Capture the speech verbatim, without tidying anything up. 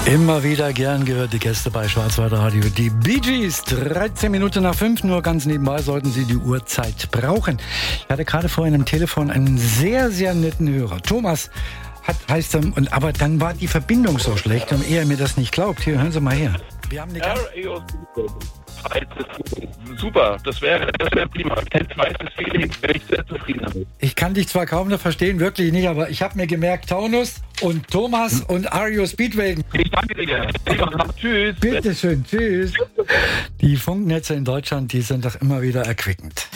Immer wieder gern gehörte Gäste bei Schwarzwälder Radio. Die Bee Gees, dreizehn Minuten nach fünf, nur ganz nebenbei sollten Sie die Uhrzeit brauchen. Ich hatte gerade vorhin am Telefon einen sehr, sehr netten Hörer. Thomas hat, heißt er, und, aber dann war die Verbindung so schlecht und er mir das nicht glaubt. Hier, hören Sie mal her. Wir haben eine ganz Super, das wäre das wäre prima. Kein zweites Feeling, wäre ich sehr zufrieden damit. Ich kann dich zwar kaum noch verstehen, wirklich nicht, aber ich habe mir gemerkt, Taunus und Thomas und R E O Speedwagon. Ich danke dir. Tschüss. Bitteschön, tschüss. Die Funknetze in Deutschland, die sind doch immer wieder erquickend.